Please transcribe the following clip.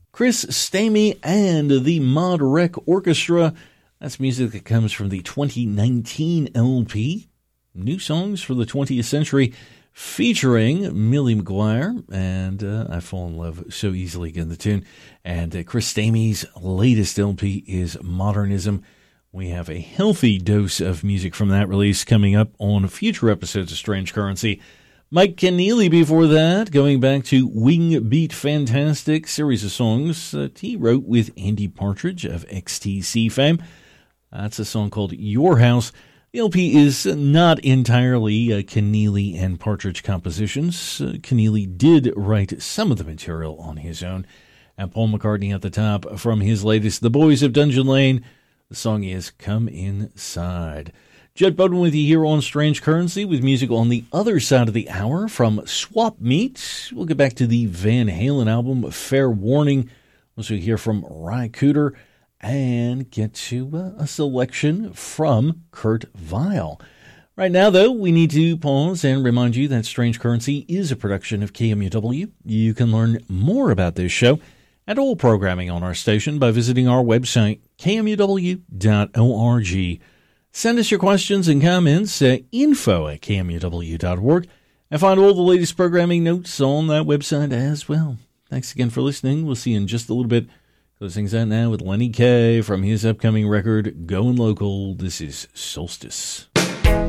Chris Stamey and the Mod Rec Orchestra. That's music that comes from the 2019 LP, New Songs for the 20th Century, featuring Millie McGuire, and I Fall in Love So Easily, again, the tune. And Chris Stamey's latest LP is Modernism. We have a healthy dose of music from that release coming up on future episodes of Strange Currency. Mike Keneally before that, going back to Wing Beat Fantastic, series of songs that he wrote with Andy Partridge of XTC fame. That's a song called Your House. The LP is not entirely Keneally and Partridge compositions. Keneally did write some of the material on his own. And Paul McCartney at the top from his latest, The Boys of Dungeon Lane. The song is Come Inside. Judd Bowden with you here on Strange Currency with music on the other side of the hour from Swap Meet. We'll get back to the Van Halen album, Fair Warning. We'll also hear from Ry Cooder and get to a selection from Kurt Vile. Right now, though, we need to pause and remind you that Strange Currency is a production of KMUW. You can learn more about this show and all programming on our station by visiting our website, kmuw.org. Send us your questions and comments at info@kmuw.org and find all the latest programming notes on that website as well. Thanks again for listening. We'll see you in just a little bit. Close things out now with Lenny Kaye from his upcoming record, Going Local. This is Solstice.